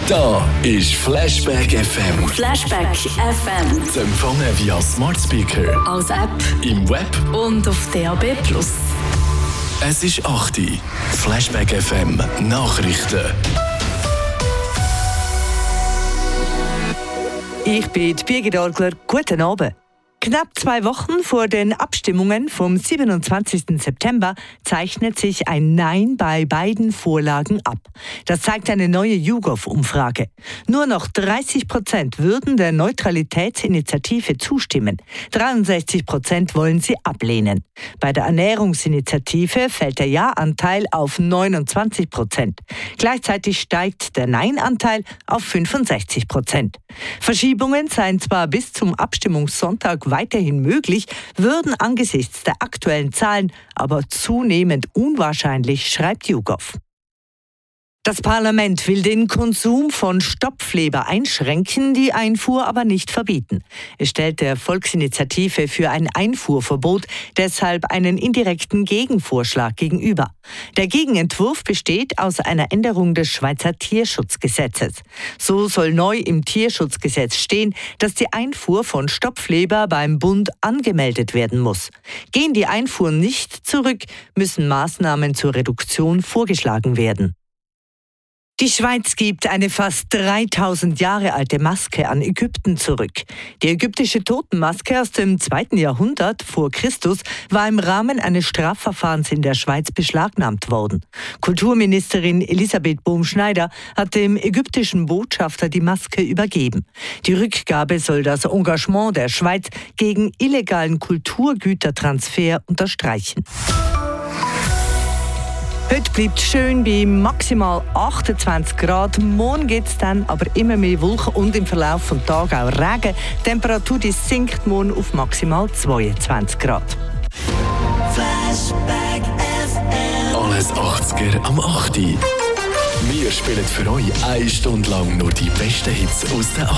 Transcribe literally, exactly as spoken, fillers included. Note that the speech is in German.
Da ist Flashback F M. Flashback F M. Zu empfangen via Smart Speaker, als App im Web und auf D A B plus. Es ist acht Uhr. Flashback F M Nachrichten. Ich bin die Birgit Orgler. Guten Abend. Knapp zwei Wochen vor den Abstimmungen vom siebenundzwanzigsten September zeichnet sich ein Nein bei beiden Vorlagen ab. Das zeigt eine neue YouGov-Umfrage. Nur noch dreißig Prozent würden der Neutralitätsinitiative zustimmen. dreiundsechzig Prozent wollen sie ablehnen. Bei der Ernährungsinitiative fällt der Ja-Anteil auf neunundzwanzig Prozent. Gleichzeitig steigt der Nein-Anteil auf fünfundsechzig Prozent. Verschiebungen seien zwar bis zum Abstimmungssonntag weiterhin möglich, würden angesichts der aktuellen Zahlen aber zunehmend unwahrscheinlich, schreibt YouGov. Das Parlament will den Konsum von Stopfleber einschränken, die Einfuhr aber nicht verbieten. Es stellt der Volksinitiative für ein Einfuhrverbot deshalb einen indirekten Gegenvorschlag gegenüber. Der Gegenentwurf besteht aus einer Änderung des Schweizer Tierschutzgesetzes. So soll neu im Tierschutzgesetz stehen, dass die Einfuhr von Stopfleber beim Bund angemeldet werden muss. Gehen die Einfuhren nicht zurück, müssen Maßnahmen zur Reduktion vorgeschlagen werden. Die Schweiz gibt eine fast dreitausend Jahre alte Maske an Ägypten zurück. Die ägyptische Totenmaske aus dem zweiten Jahrhundert vor Christus war im Rahmen eines Strafverfahrens in der Schweiz beschlagnahmt worden. Kulturministerin Elisabeth Bohm-Schneider hat dem ägyptischen Botschafter die Maske übergeben. Die Rückgabe soll das Engagement der Schweiz gegen illegalen Kulturgütertransfer unterstreichen. Heute bleibt schön bei maximal achtundzwanzig Grad. Morgen gibt es dann aber immer mehr Wolken und im Verlauf des Tages auch Regen. Die Temperatur die sinkt morgen auf maximal zweiundzwanzig Grad. Flashback F M. Alles achtziger am acht Uhr. Wir spielen für euch eine Stunde lang nur die besten Hits aus den